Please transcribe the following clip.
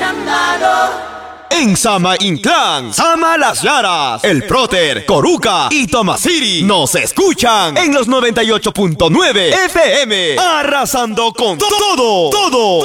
En Sama Inclán, Sama Las Laras, El Próter, Coruca y Tomasiri nos escuchan en los 98.9 FM, arrasando con todo.